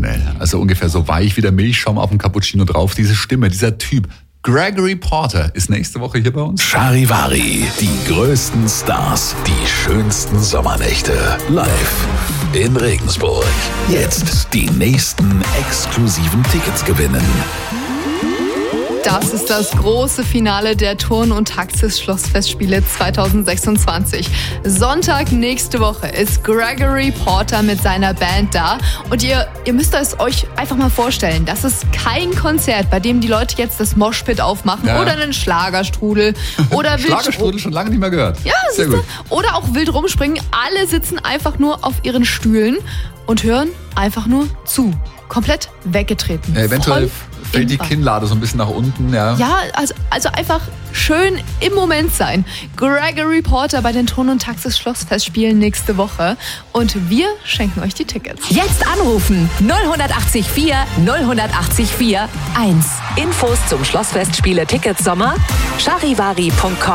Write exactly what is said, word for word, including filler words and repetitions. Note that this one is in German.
sensationell. Also ungefähr so weich wie der Milchschaum auf dem Cappuccino drauf. Diese Stimme, dieser Typ. Gregory Porter ist nächste Woche hier bei uns. Charivari, die größten Stars, die schönsten Sommernächte. Live in Regensburg. Jetzt die nächsten exklusiven Tickets gewinnen. Das ist das große Finale der Turn- und Taxis-Schlossfestspiele zwanzig sechsundzwanzig. Sonntag nächste Woche ist Gregory Porter mit seiner Band da. Und ihr, ihr müsst es euch einfach mal vorstellen, das ist kein Konzert, bei dem die Leute jetzt das Moshpit aufmachen ja. oder einen Schlagerstrudel oder wild Schlagerstrudel schon lange nicht mehr gehört. Ja, sehr gut. Oder auch wild rumspringen. Alle sitzen einfach nur auf ihren Stühlen und hören einfach nur zu. Komplett weggetreten. Ja, eventuell fällt die Kinnlade so ein bisschen nach unten. Ja, ja also, also einfach schön im Moment sein. Gregory Porter bei den Turn- und Taxis-Schlossfestspielen nächste Woche. Und wir schenken euch die Tickets. Jetzt anrufen. null acht vier null acht vier eins. Infos zum Schlossfestspiele Tickets Sommer. charivari punkt com